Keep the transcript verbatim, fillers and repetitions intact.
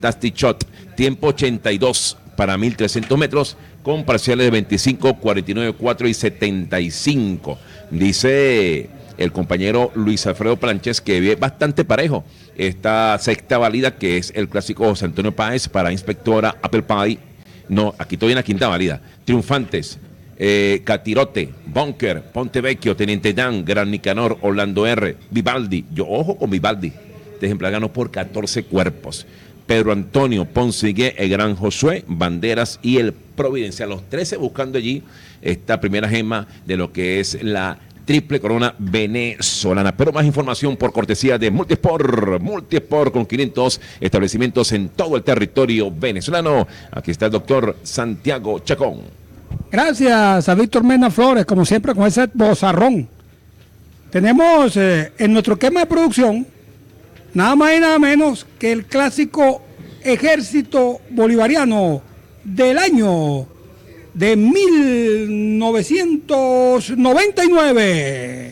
Fantastic Shot, tiempo ochenta y dos para mil trescientos metros, con parciales de veinticinco, cuarenta y nueve, cuatro y setenta y cinco. Dice el compañero Luis Alfredo Planches que es bastante parejo esta sexta válida, que es el clásico José Antonio Páez para inspectora Apple Pie. No, aquí estoy en la quinta válida. Triunfantes, eh, Catirote, Bunker, Pontevecchio, Teniente Dan, Gran Nicanor, Orlando R, Vivaldi. Yo ojo con Vivaldi. Este ejemplar ganó por catorce cuerpos. Pedro Antonio, Ponsigue, el Gran Josué, Banderas y el Providencial. Los trece buscando allí esta primera gema de lo que es la triple corona venezolana. Pero más información por cortesía de Multisport. Multisport con quinientos establecimientos en todo el territorio venezolano. Aquí está el doctor Santiago Chacón. Gracias a Víctor Mena Flores, como siempre, con ese bozarrón. Tenemos eh, en nuestro esquema de producción nada más y nada menos que el clásico Ejército Bolivariano del año de mil novecientos noventa y nueve.